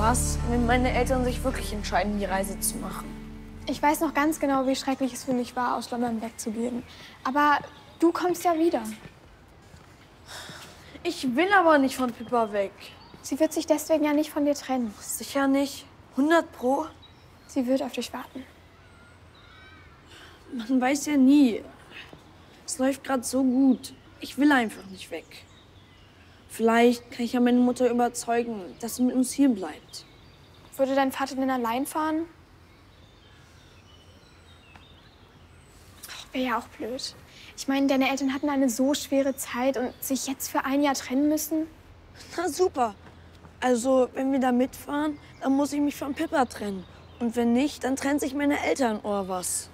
Was, wenn meine Eltern sich wirklich entscheiden, die Reise zu machen? Ich weiß noch ganz genau, wie schrecklich es für mich war, aus London wegzugehen. Aber du kommst ja wieder. Ich will aber nicht von Pippa weg. Sie wird sich deswegen ja nicht von dir trennen. Sicher nicht. 100 Pro? Sie wird auf dich warten. Man weiß ja nie. Es läuft gerade so gut. Ich will einfach nicht weg. Vielleicht kann ich ja meine Mutter überzeugen, dass sie mit uns hier bleibt. Würde dein Vater denn allein fahren? Wäre ja auch blöd. Ich meine, deine Eltern hatten eine so schwere Zeit und sich jetzt für ein Jahr trennen müssen. Na super. Also, wenn wir da mitfahren, dann muss ich mich von Pippa trennen. Und wenn nicht, dann trennen sich meine Eltern oder was.